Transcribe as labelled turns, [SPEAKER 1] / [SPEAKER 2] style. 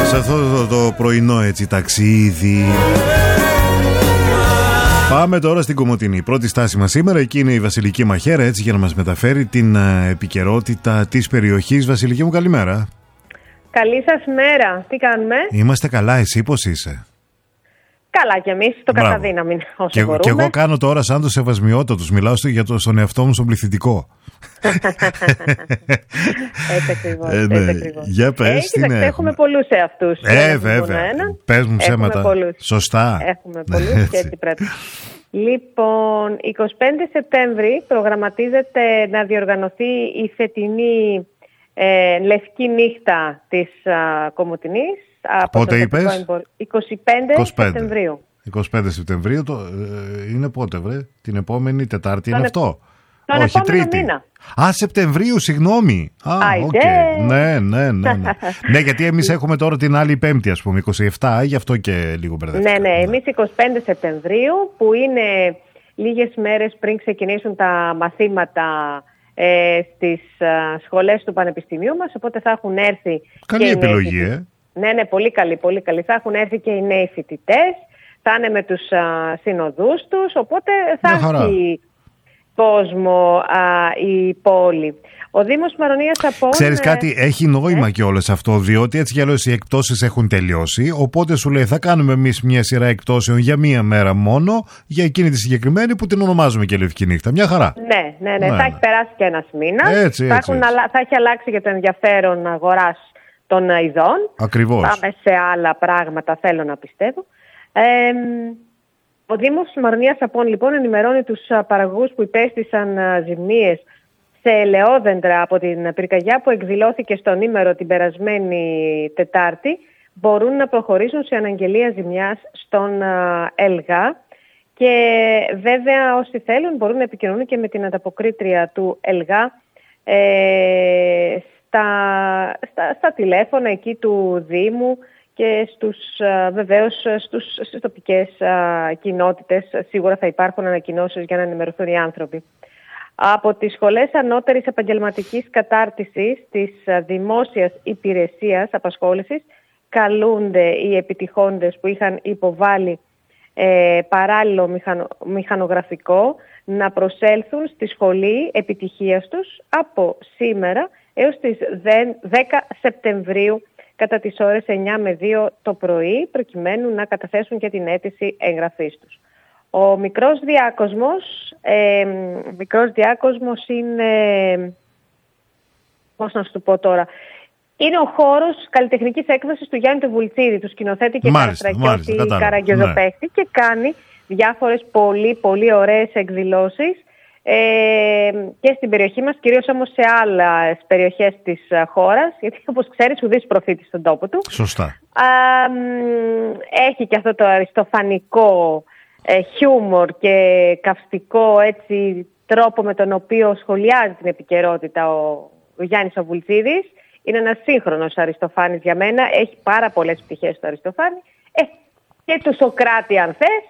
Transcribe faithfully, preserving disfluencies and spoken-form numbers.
[SPEAKER 1] σε αυτό το, το πρωινό έτσι ταξίδι. Πάμε τώρα στην Κομοτηνή. Η πρώτη στάση μας σήμερα, εκεί είναι η Βασιλική Μαχαίρα, έτσι, για να μας μεταφέρει την uh, επικαιρότητα της περιοχής. Βασιλική μου, καλημέρα.
[SPEAKER 2] Καλή σας μέρα. Τι κάνουμε?
[SPEAKER 1] Είμαστε καλά, εσύ πώς είσαι?
[SPEAKER 2] Καλά κι εμείς, το καταδύναμη όσο
[SPEAKER 1] και,
[SPEAKER 2] μπορούμε.
[SPEAKER 1] Και εγώ κάνω τώρα σαν το σεβασμιότατος, μιλάω για το, στον εαυτό μου στον πληθυντικό.
[SPEAKER 2] Έτσι ακριβώς,
[SPEAKER 1] ε, ναι.
[SPEAKER 2] έτσι ακριβώς.
[SPEAKER 1] Για πες,
[SPEAKER 2] ε, έχουμε. έχουμε πολλούς εαυτούς.
[SPEAKER 1] Ε, βέβαια. Πες μου ψέματα. Σωστά.
[SPEAKER 2] Έχουμε πολλούς και έτσι πρέπει. Λοιπόν, εικοστή πέμπτη Σεπτέμβρη προγραμματίζεται να διοργανωθεί η φετινή ε, Λευκή Νύχτα της α, Κομοτηνής.
[SPEAKER 1] Πότε είπες?
[SPEAKER 2] εικοστή πέμπτη Σεπτεμβρίου.
[SPEAKER 1] εικοστή πέμπτη Σεπτεμβρίου, το, ε, είναι πότε βρε? Την επόμενη Τετάρτη είναι αυτό?
[SPEAKER 2] Τον
[SPEAKER 1] Όχι, Τρίτη.
[SPEAKER 2] Μήνα.
[SPEAKER 1] Α, Σεπτεμβρίου, συγγνώμη. Α, οκ. Okay. Ναι, ναι, ναι. Ναι, ναι, γιατί εμείς έχουμε τώρα την άλλη Πέμπτη, ας πούμε, εικοστή εβδόμη, γι' αυτό και λίγο μπερδεύτηκα.
[SPEAKER 2] Ναι, ναι, εμείς εικοστή πέμπτη Σεπτεμβρίου, που είναι λίγες μέρες πριν ξεκινήσουν τα μαθήματα ε, στις uh, σχολές του Πανεπιστημίου μας, οπότε θα έχουν έρθει.
[SPEAKER 1] Καλή
[SPEAKER 2] και
[SPEAKER 1] επιλογή,
[SPEAKER 2] νέοι...
[SPEAKER 1] ε.
[SPEAKER 2] Ναι, ναι, πολύ καλή, πολύ καλή. Θα έχουν έρθει και οι νέοι φοιτητές, θα είναι με τους uh, συνοδούς τους, οπότε θα έχει κόσμο α, η πόλη. Ο Δήμος Μαρονίας Απών...
[SPEAKER 1] Ξέρεις κάτι, έχει νόημα ε? κιόλας αυτό, διότι έτσι κι αλλιώς οι εκτόσεις έχουν τελειώσει, οπότε σου λέει θα κάνουμε εμείς μια σειρά εκτόσεων για μία μέρα μόνο, για εκείνη τη συγκεκριμένη που την ονομάζουμε και Λευκή Νύχτα. Μια χαρά.
[SPEAKER 2] Ναι, ναι, ναι, ναι. Θα έχει περάσει και ένας μήνας.
[SPEAKER 1] Έτσι, έτσι,
[SPEAKER 2] θα,
[SPEAKER 1] έτσι.
[SPEAKER 2] Έχουν, θα έχει αλλάξει και το ενδιαφέρον αγοράς των ειδών.
[SPEAKER 1] Ακριβώς.
[SPEAKER 2] Πάμε σε άλλα πράγματα, θέλω να πιστεύω. Ε, Ο Δήμος Μαρονίας Απών λοιπόν ενημερώνει τους παραγωγούς που υπέστησαν ζημίες σε ελαιόδεντρα από την πυρκαγιά που εκδηλώθηκε στον Ήμερο την περασμένη Τετάρτη, μπορούν να προχωρήσουν σε αναγγελία ζημιάς στον ΕΛΓΑ και βέβαια όσοι θέλουν μπορούν να επικοινωνούν και με την ανταποκρίτρια του ΕΛΓΑ ε, στα, στα, στα τηλέφωνα εκεί του Δήμου και στους, βεβαίως στους, στις τοπικές κοινότητες. Σίγουρα θα υπάρχουν ανακοινώσεις για να ενημερωθούν οι άνθρωποι. Από τις σχολές ανώτερης επαγγελματικής κατάρτισης της δημόσιας υπηρεσίας απασχόλησης καλούνται οι επιτυχώντες που είχαν υποβάλει ε, παράλληλο μηχανο, μηχανογραφικό να προσέλθουν στη σχολή επιτυχίας τους από σήμερα έως τις δέκα Σεπτεμβρίου κατά τις ώρες εννιά με δύο το πρωί, προκειμένου να καταθέσουν και την αίτηση εγγραφής τους. Ο μικρός διάκοσμος, ε, μικρός διάκοσμος είναι, πώς να σου το πω τώρα, είναι ο χώρος καλλιτεχνικής έκφρασης του Γιάννη του Βουλτσίδη, του σκηνοθέτη και καταστραγιώτη Καραγκιόζοπαίχτη, και κάνει διάφορες πολύ πολύ ωραίες εκδηλώσεις Ε, και στην περιοχή μας, κυρίως όμως σε άλλες περιοχές της χώρας, γιατί όπως ξέρεις ουδής προφήτης στον τόπο του.
[SPEAKER 1] Σωστά.
[SPEAKER 2] Α, έχει και αυτό το αριστοφανικό ε, χιούμορ και καυστικό έτσι, τρόπο με τον οποίο σχολιάζει την επικαιρότητα ο, ο Γιάννης ο Βουλτσίδης. Είναι ένας σύγχρονος Αριστοφάνης για μένα, έχει πάρα πολλές πτυχές στο Αριστοφάνη. Ε, και του Σοκράτη αν θες,